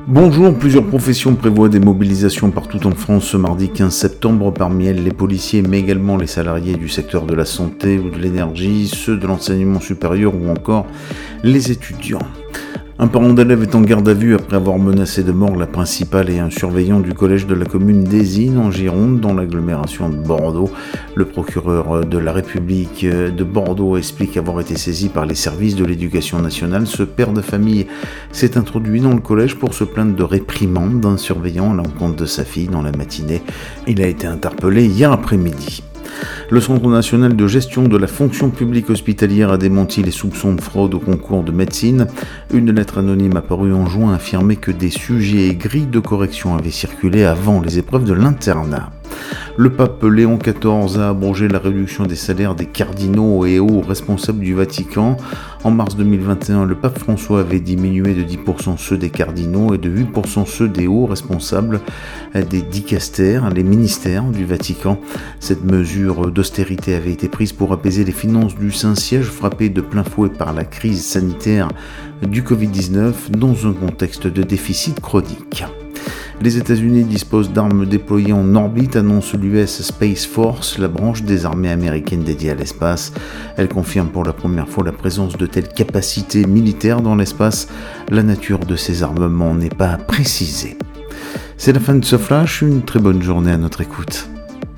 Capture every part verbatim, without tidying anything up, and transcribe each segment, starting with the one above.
Bonjour, plusieurs professions prévoient des mobilisations partout en France ce mardi quinze septembre, parmi elles les policiers mais également les salariés du secteur de la santé ou de l'énergie, ceux de l'enseignement supérieur ou encore les étudiants. Un parent d'élève est en garde à vue après avoir menacé de mort la principale et un surveillant du collège de la commune d'Ésine en Gironde, dans l'agglomération de Bordeaux. Le procureur de la République de Bordeaux explique avoir été saisi par les services de l'éducation nationale. Ce père de famille s'est introduit dans le collège pour se plaindre de réprimande d'un surveillant à l'encontre de sa fille dans la matinée. Il a été interpellé hier après-midi. Le Centre national de gestion de la fonction publique hospitalière a démenti les soupçons de fraude au concours de médecine. Une lettre anonyme apparue en juin affirmait que des sujets et grilles de correction avaient circulé avant les épreuves de l'internat. Le pape Léon quatorze a abrogé la réduction des salaires des cardinaux et hauts responsables du Vatican. En mars deux mille vingt et un, le pape François avait diminué de dix pour cent ceux des cardinaux et de huit pour cent ceux des hauts responsables des dicastères, les ministères du Vatican. Cette mesure d'austérité avait été prise pour apaiser les finances du Saint-Siège frappé de plein fouet par la crise sanitaire du covid dix-neuf dans un contexte de déficit chronique. Les États-Unis disposent d'armes déployées en orbite, annonce l'U S Space Force, la branche des armées américaines dédiée à l'espace. Elle confirme pour la première fois la présence de telles capacités militaires dans l'espace. La nature de ces armements n'est pas précisée. C'est la fin de ce flash, une très bonne journée à notre écoute.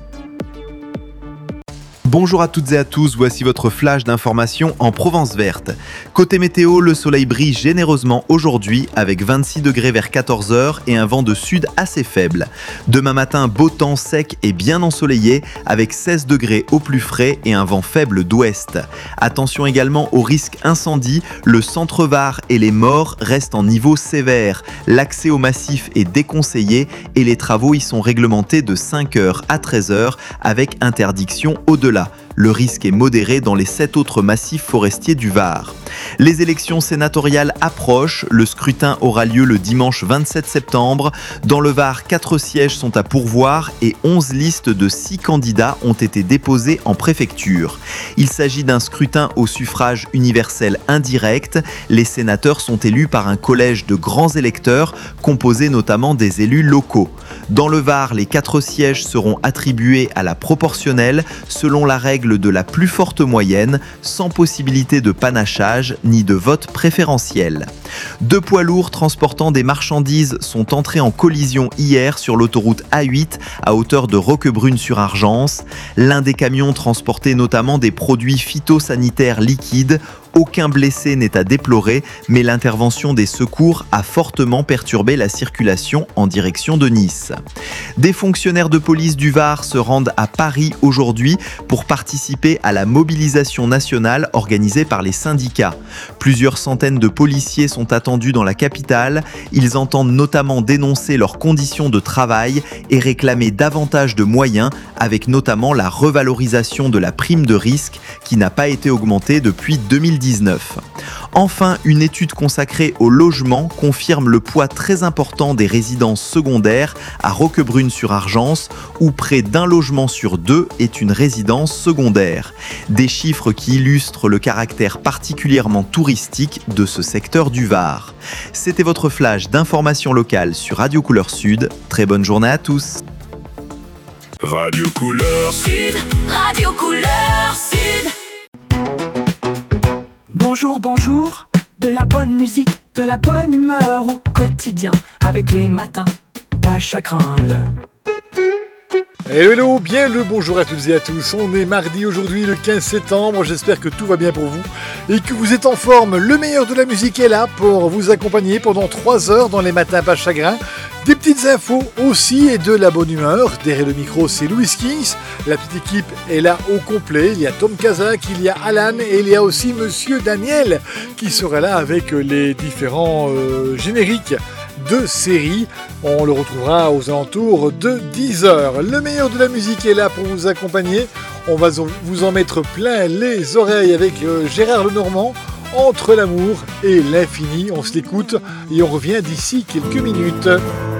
Bonjour à toutes et à tous, voici votre flash d'information en Provence verte. Côté météo, le soleil brille généreusement aujourd'hui avec vingt-six degrés vers quatorze heures et un vent de sud assez faible. Demain matin, beau temps sec et bien ensoleillé avec seize degrés au plus frais et un vent faible d'ouest. Attention également au risque incendie, le centre-Var et les morts restent en niveau sévère. L'accès au massif est déconseillé et les travaux y sont réglementés de cinq heures à treize heures avec interdiction au-delà. Le risque est modéré dans les sept autres massifs forestiers du Var. Les élections sénatoriales approchent. Le scrutin aura lieu le dimanche vingt-sept septembre. Dans le Var, quatre sièges sont à pourvoir et onze listes de six candidats ont été déposées en préfecture. Il s'agit d'un scrutin au suffrage universel indirect. Les sénateurs sont élus par un collège de grands électeurs, composé notamment des élus locaux. Dans le Var, les quatre sièges seront attribués à la proportionnelle, selon la règle de la plus forte moyenne, sans possibilité de panachage ni de vote préférentiel. Deux poids lourds transportant des marchandises sont entrés en collision hier sur l'autoroute A huit à hauteur de Roquebrune-sur-Argence. L'un des camions transportait notamment des produits phytosanitaires liquides. Aucun blessé n'est à déplorer, mais l'intervention des secours a fortement perturbé la circulation en direction de Nice. Des fonctionnaires de police du Var se rendent à Paris aujourd'hui pour participer à la mobilisation nationale organisée par les syndicats. Plusieurs centaines de policiers sont attendus dans la capitale. Ils entendent notamment dénoncer leurs conditions de travail et réclamer davantage de moyens, avec notamment la revalorisation de la prime de risque qui n'a pas été augmentée depuis deux mille dix-neuf. Enfin, une étude consacrée au logement confirme le poids très important des résidences secondaires à Roquebrune-sur-Argence, où près d'un logement sur deux est une résidence secondaire. Des chiffres qui illustrent le caractère particulièrement touristique de ce secteur du Var. C'était votre flash d'information locale sur Radio Couleur Sud. Très bonne journée à tous. Radio Couleur Sud, Radio Couleur Sud. Bonjour, bonjour, de la bonne musique, de la bonne humeur au quotidien, avec les matins, pas chagrin. Hello, hello, bien le bonjour à toutes et à tous. On est mardi aujourd'hui, le quinze septembre. J'espère que tout va bien pour vous et que vous êtes en forme. Le meilleur de la musique est là pour vous accompagner pendant trois heures dans les matins pas chagrin. Des petites infos aussi et de la bonne humeur. Derrière le micro, c'est Louis Kings. La petite équipe est là au complet. Il y a Tom Kazak, il y a Alan et il y a aussi Monsieur Daniel qui sera là avec les différents euh, génériques de séries. On le retrouvera aux alentours de dix heures. Le meilleur de la musique est là pour vous accompagner. On va vous en mettre plein les oreilles avec euh, Gérard Lenormand. Entre l'amour et l'infini, on se l'écoute et on revient d'ici quelques minutes.